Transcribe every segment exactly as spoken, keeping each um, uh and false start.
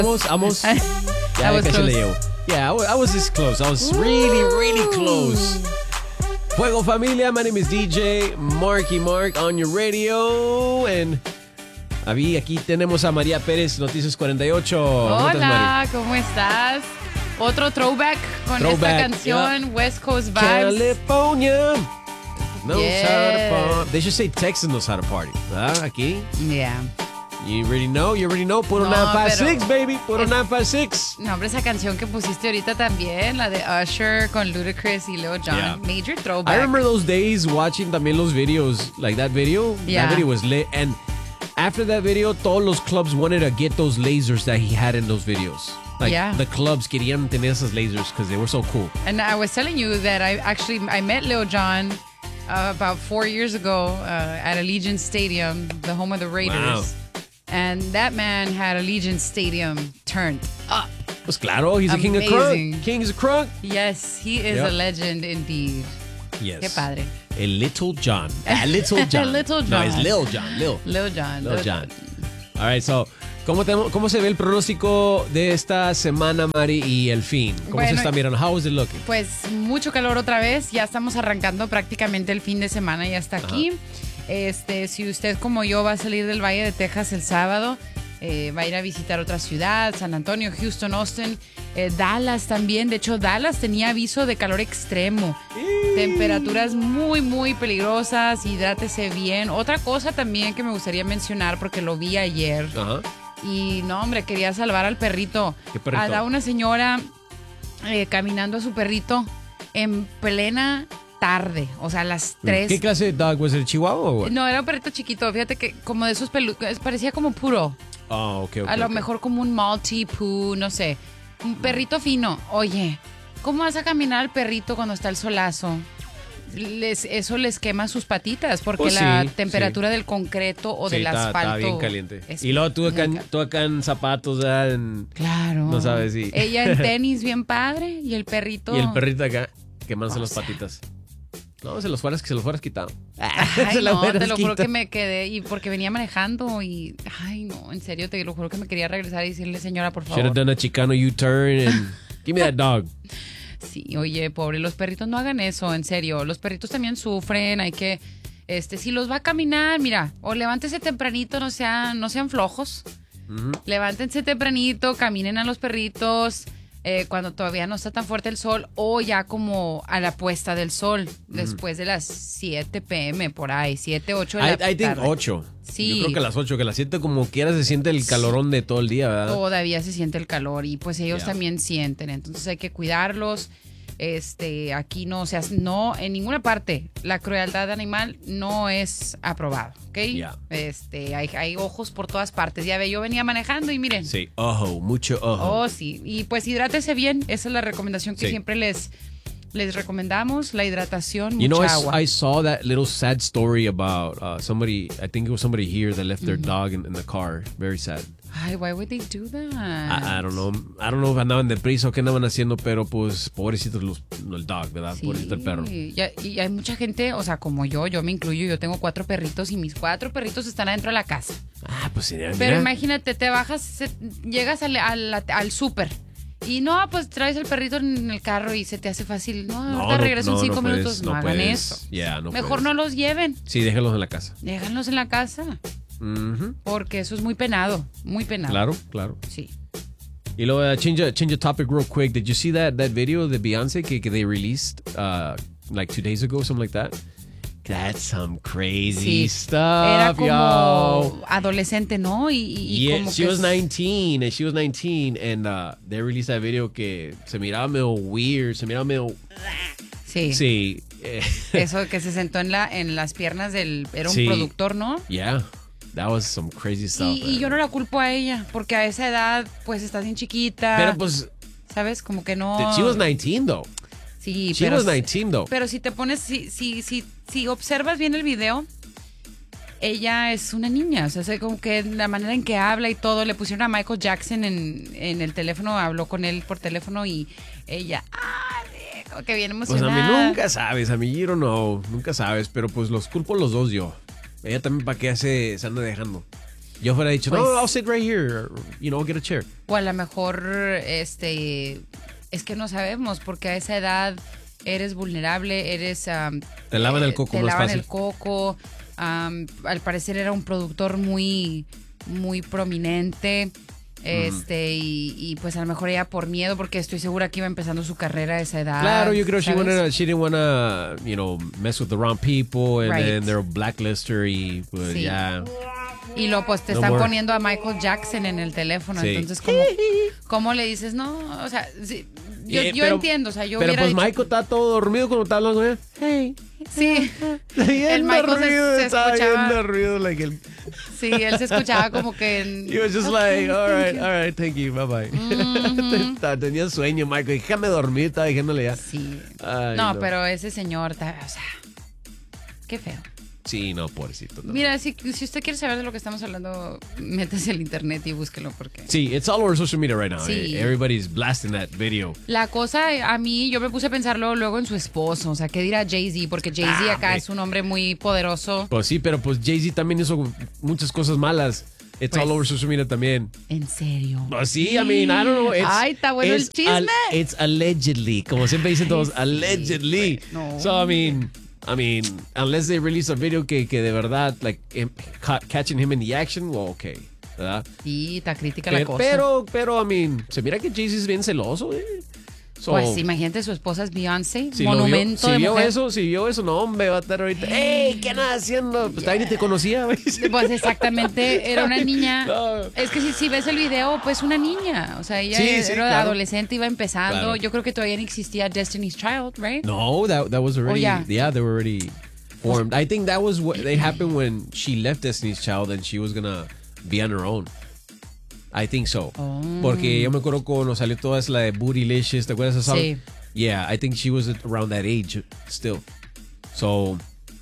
Almost, almost. I Ya, was casi close. le llevo. Yeah, I was, I was this close. I was really, really close. Fuego Familia, my name is D J Marky Mark on your radio. And Avi, aquí tenemos a María Pérez, Noticias cuarenta y ocho. ¿Cómo estás, Hola, ¿cómo estás? Otro throwback con Throwback, esta canción, yeah. West Coast Vibes. California knows Yes. how to party. They should say Texas knows how to party. ¿Verdad? Aquí. Yeah. You already know, you already know. Puro No, nine five pero six, baby. Puro es- nine five six. No, hombre, esa canción que pusiste ahorita también, la de Usher con Ludacris y Lil Jon. Yeah. Major throwback. I remember those days watching también los videos. Like that video. Yeah. That video was lit. And after that video, todos los clubs wanted to get those lasers that he had in those videos. Like Yeah. the clubs querían tener esas lasers because they were so cool. And I was telling you that I actually I met Lil Jon uh, about four years ago uh, at Allegiant Stadium, the home of the Raiders. Wow. And that man had Allegiant Stadium turned up. Pues claro, he's a king of crunk. Amazing. King's a crunk. Yes, he is Yep. a legend indeed. Yes. Qué padre. El Little John. A Little John. Little No, it's John. Lil John. Lil. Lil Jon. Lil John. All right, so, ¿cómo, te- ¿cómo se ve el pronóstico de esta semana, Mari, y el fin? ¿Cómo se Bueno, está mirando? How is it looking? Pues mucho calor otra vez. Ya estamos arrancando prácticamente el fin de semana y hasta aquí. Este, si usted como yo va a salir del Valle de Texas el sábado, eh, va a ir a visitar otra ciudad, San Antonio, Houston, Austin, eh, Dallas también. De hecho, Dallas tenía aviso de calor extremo. Temperaturas muy, muy peligrosas. Hidrátese bien. Otra cosa también que me gustaría mencionar porque lo vi ayer. Ajá. Y no, hombre, quería salvar al perrito. ¿Qué perrito? A una señora eh, caminando a su perrito en plena tarde, o sea, a las tres. ¿Qué clase de dog was it? ¿Chihuahua o what? No, era un perrito chiquito, fíjate que como de esos pelucos, parecía como puro. Oh, ok, ok. A lo ok. mejor como un Maltese Poo, no sé. Un perrito fino. Oye, ¿cómo vas a caminar al perrito cuando está el solazo? Les, eso les quema sus patitas porque Pues la sí, temperatura del concreto o Sí, del está, asfalto está bien caliente. es Y luego tú acá, muy en- ca- tú acá en zapatos, ¿verdad? En- Claro. No sabes si- Ella en tenis bien padre y el perrito. y el perrito acá quemándose O las sea. patitas. No, se los fueras, que se los fueras quitado. Ay, Se la no, hubieras te lo juro quitado. que me quedé y porque venía manejando y ay no, en serio te lo juro que me quería regresar y decirle, señora, por Should have favor. done a Chicano U-turn and give me that dog. Sí, oye, pobre, los perritos no hagan eso, en serio. Los perritos también sufren, hay que este si los va a caminar, mira, o levántese tempranito, no sean no sean flojos. Levántense tempranito, caminen a los perritos eh, cuando todavía no está tan fuerte el sol o ya como a la puesta del sol, después de las siete pm por ahí, siete, ocho de la I, I think tarde. ocho. Sí. Yo creo que a las ocho, que a las siete como quiera se siente el calorón de todo el día, ¿verdad? Todavía se siente el calor y pues ellos Yeah. también sienten, entonces hay que cuidarlos. Este, aquí no, o sea, no, en ninguna parte la crueldad animal no es aprobada, ¿ok? Yeah. Este, hay, hay ojos por todas partes. Ya ve, yo venía manejando y miren. Sí, ojo, mucho ojo. Oh, sí. Y pues hidrátese bien. Esa es la recomendación que Sí. siempre les, les recomendamos. La hidratación, You know, I, mucha s- agua. I saw that little sad story about uh, somebody, I think it was somebody here that left their dog in, in the car. Very sad. Ay, why would they do that? I, I don't know. I don't know if andaban deprisa o qué andaban haciendo, pero pues pobrecitos los, el dog, ¿verdad? Sí, Pobrecito el perro. Y, y hay mucha gente, o sea, como yo, yo me incluyo, yo tengo cuatro perritos y mis cuatro perritos están adentro de la casa. Ah, pues sí, mira. Pero imagínate, te bajas, se- llegas al, al, al súper y no, pues traes el perrito en el carro y se te hace fácil. No, No, ahorita no, regreso no, en cinco no puedes, minutos. No, no hagan puedes. eso. Yeah, no Mejor puedes. no los lleven. Sí, déjenlos en la casa. Déjanlos en la casa. Ujú. Porque eso es muy penado. Muy penado. Claro, claro. Sí. Y luego, uh, change, a, change a topic real quick. Did you see that, that video de Beyonce que, que they released uh, like two days ago, something like that? That's some crazy Sí. stuff, Era como yo. adolescente, ¿no? Y, y- y Yeah, como she que was es- nineteen, and she was nineteen, and uh, they released that video que se miraba medio weird, se miraba medio... Sí. Sí. eh, Eso que se sentó en la en las piernas del era un Sí. productor, ¿no? yeah, that was some crazy stuff. Y, y man. yo no la culpo a ella, porque a esa edad, pues estás bien chiquita. Pero pues, ¿Sabes? Como que no. she was nineteen, though. Sí, She pero, was nineteen, though. pero si te pones, si, si, si, si observas bien el video, ella es una niña. O sea, es como que la manera en que habla y todo, le pusieron a Michael Jackson en, en el teléfono, habló con él por teléfono y ella, ah, sí, como que bien Pues a emocionada. mí nunca sabes, a mí you don't know, nunca sabes, pero pues los culpo los dos yo. Ella también para qué se, se anda dejando. yo fuera dicho, Pues- no, I'll sit right here, or, you know, I'll get a chair. O a lo mejor, este, es que no sabemos, porque a esa edad eres vulnerable, eres... um, Te lavan el coco te más lavan fácil. el coco. um, al parecer era un productor muy, muy prominente. Este, y, y pues a lo mejor ella por miedo, porque estoy segura que iba empezando su carrera a esa edad. Claro, yo creo she, ¿sabes? wanna, she didn't want to, you know, mess with the wrong people, and Right. then they'll blacklist her y pues Sí. ya. Y luego pues te No están more. poniendo a Michael Jackson en el teléfono. Sí. Entonces, ¿cómo, ¿cómo le dices? No, o sea, sí, yo, Eh, yo pero- entiendo, o sea, yo Pero hubiera pues dicho- Michael está todo dormido cuando está hablando con ella. Hey. Sí, Bien el Michael se, dormido, se estaba bien escuchaba. dormido, like el... Sí, él se escuchaba como que. en- He was just "Ok, like, all thank right, you". all right, thank you, bye bye. Está- Tenía sueño, Michael. Déjame dormir, estaba diciéndole ya. Sí. Ay, no, no. pero ese señor, ta- o sea, qué feo. Sí, no, pobrecito. no. Mira, si, si usted quiere saber de lo que estamos hablando, métase al internet y búsquelo porque. Sí, it's all over social media right now. Sí. Eh, Everybody's blasting that video. La cosa, a mí, yo me puse a pensarlo luego en su esposo. O sea, ¿qué dirá Jay-Z? Porque Jay-Z Ah, acá hombre. es un hombre muy poderoso. Pues sí, pero pues Jay-Z también hizo muchas cosas malas. It's Pues- all over social media también. ¿En serio? Pues sí, I mean, I don't know. It's, Ay, está bueno el it's chisme. al- it's allegedly. Como siempre dicen todos, sí, allegedly. bueno. So, I mean, I mean, unless they release a video que, que de verdad, like, em, ca- catching him in the action, well, okay. ¿Verdad? Sí, está crítica la Pero, cosa. pero, pero, I mean, se mira que Jay-Z es bien celoso, eh. So, pues imagínate, su esposa es Beyoncé, si lo vio- monumento si de vio mujer. eso, si vio eso, no, hombre, va a estar ahorita. ¡Ey! ¿Qué andas haciendo? Pues también ni te conocía, güey. Pues exactamente, era una niña. No. Es que si, si ves el video, pues una niña. O sea, ella Sí, era sí, claro. adolescente, iba empezando. Claro. Yo creo que todavía no existía Destiny's Child, right? No, that that was already. Oh, yeah. yeah. they were already formed. I think that was what they happened when she left Destiny's Child and she was gonna be on her own. I think so. Oh. Porque yo me acuerdo cuando salió toda esa la de Bootylicious, ¿te acuerdas de esa song? Sí. Yeah, I think she was at around that age still. So,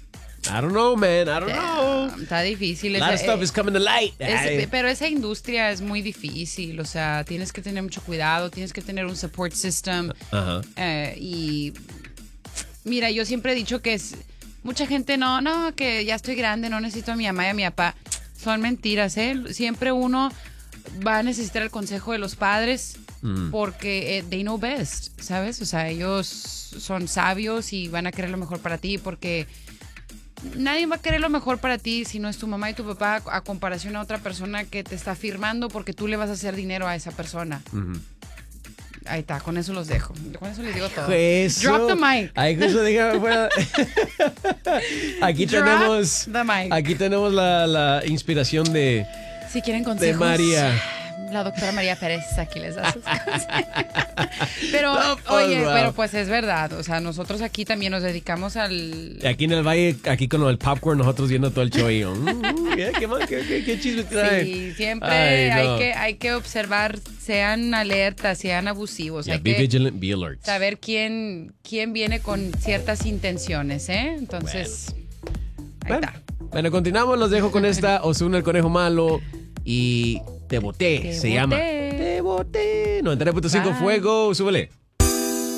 I don't know, man. I don't know. Está difícil. A lot of esa- stuff is coming to light. es- Ay. pero esa industria es muy difícil. O sea, tienes que tener mucho cuidado, tienes que tener un support system. Ajá. Eh, y mira, yo siempre he dicho que es mucha gente no, no, que ya estoy grande, no necesito a mi mamá y a mi papá. Son mentiras, ¿eh? Siempre uno va a necesitar el consejo de los padres porque eh, they know best, ¿sabes? O sea, ellos son sabios y van a querer lo mejor para ti porque nadie va a querer lo mejor para ti si no es tu mamá y tu papá a comparación a otra persona que te está firmando porque tú le vas a hacer dinero a esa persona. Ahí está, con eso los dejo. Con eso les digo todo. Eso. Drop the mic. Ay, eso déjame fuera. Aquí Drop tenemos. the mic. Aquí tenemos la, la inspiración de. Si quieren consejos. De María. La doctora María Pérez aquí les da sus consejos. Pero, No, pues, oye, wow. pero pues es verdad. O sea, nosotros aquí también nos dedicamos al. Aquí en el valle, aquí con el popcorn, nosotros viendo todo el show y yo, mm, mm, ¿qué, qué más? ¿Qué, qué, qué chisme trae? Sí, siempre Ay, no. hay, que, hay que observar, sean alertas, sean abusivos. Yeah, hay be que vigilant, be alert. saber quién, quién viene con ciertas intenciones, ¿eh? Entonces, ahí Bueno, está. bueno, continuamos, los dejo con esta Ozuna el conejo malo y Te boté, Te se llama. boté. Te boté. noventa y tres punto cinco Bye. Fuego, súbele.